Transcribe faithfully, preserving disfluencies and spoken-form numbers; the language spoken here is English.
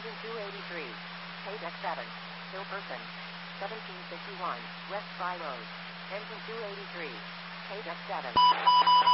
Engine two eighty-three. Paydeck seven. Hill person. seventeen fifty-one. West By Road. Engine two eighty-three. Paydeck seven.